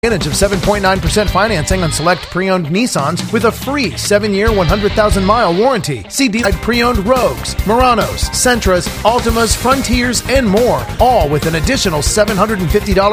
Advantage of 7.9% financing on select pre-owned Nissans with a free 7-year, 100,000-mile warranty. See pre-owned Rogues, Muranos, Sentras, Altimas, Frontiers, and more, all with an additional $750